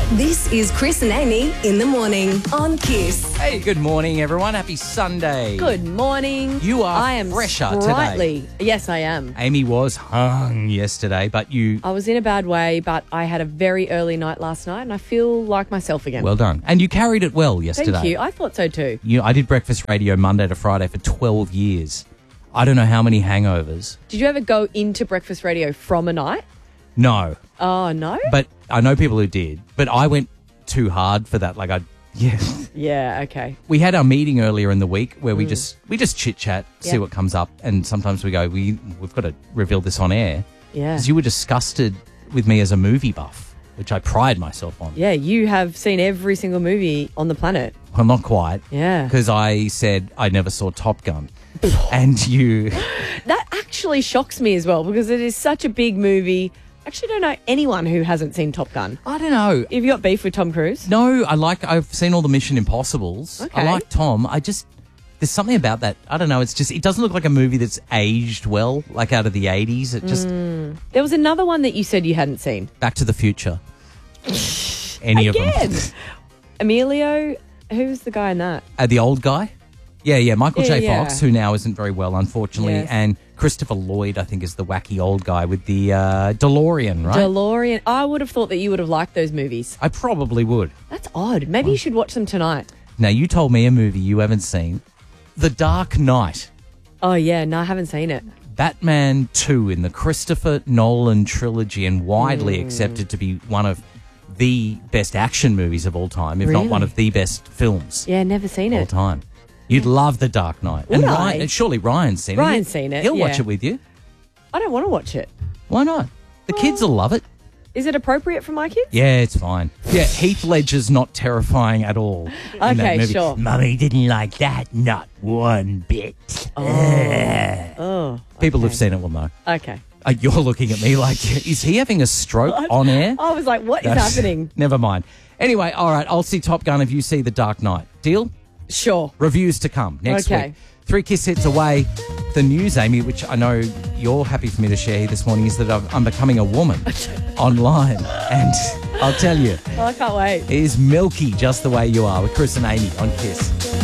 This is Chris and Amy in the morning on Kiss. Hey, good morning, everyone. Happy Sunday. Good morning. You are I am fresher sprightly. today. Yes, I am. Amy was hung yesterday, but you... I was in a bad way, but I had a very early night last night and I feel like myself again. Well done. And you carried it well yesterday. Thank you. I thought so too. I did breakfast radio Monday to Friday for 12 years. I don't know how many hangovers. Did you ever go into breakfast radio from a night? No. Oh, no? But I know people who did. But I went too hard for that. Yeah, okay. We had our meeting earlier in the week where we just chit-chat, see Yeah. what comes up. And sometimes we go, we've got to reveal this on air. Yeah. Because you were disgusted with me as a movie buff, which I pride myself on. Yeah, you have seen every single movie on the planet. Well, not quite. Yeah. Because I said I never saw Top Gun. And you... That actually shocks me as well because it is such a big movie. Actually, don't know anyone who hasn't seen Top Gun. I don't know. Have you got beef with Tom Cruise? No, I've seen all the Mission Impossibles. Okay. I like Tom. There's something about that. I don't know. It doesn't look like a movie that's aged well, like out of the 80s. It just... There was another one that you said you hadn't seen. Back to the Future. Any of Again. them. Emilio, who's the guy in that? The old guy? Yeah. Michael J. Yeah. Fox, who now isn't very well, unfortunately. Yes. And Christopher Lloyd, I think, is the wacky old guy with the DeLorean, right? DeLorean. I would have thought that you would have liked those movies. I probably would. That's odd. Maybe you should watch them tonight. Now, you told me a movie you haven't seen. The Dark Knight. Oh, yeah. No, I haven't seen it. Batman 2 in the Christopher Nolan trilogy and widely accepted to be one of the best action movies of all time, if not one Really? of the best films Yeah, never seen of all it. time. You'd love The Dark Knight. Would and I? surely Ryan's seen it. Ryan's seen it, He'll watch yeah. it with you. I don't want to watch it. Why not? The kids will love it. Is it appropriate for my kids? Yeah, it's fine. Yeah, Heath Ledger's not terrifying at all in that Okay, movie. sure. Mummy didn't like that, not one bit. Oh. People okay. who've seen it will know. Okay. You're looking at me like, is he having a stroke on air? I was like, what is happening? Never mind. Anyway, all right, I'll see Top Gun if you see The Dark Knight. Deal? Sure. Reviews to come next Okay. week. 3 Kiss hits away. The news, Amy, which I know you're happy for me to share this morning, is that I'm becoming a woman online. And I'll tell you, Oh, I can't wait. it is milky just the way you are with Chris and Amy on Kiss.